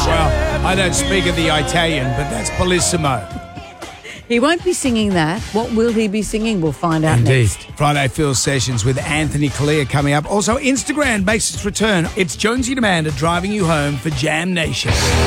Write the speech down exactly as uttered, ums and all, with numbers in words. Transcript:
Well, I don't speak of the Italian, but that's Bellissimo. He won't be singing that. What will he be singing? We'll find out Indeed. next. Friday Phil Sessions with Anthony Clear coming up. Also, Instagram makes its return. It's Jonesy Demander driving you home for Jam Nation.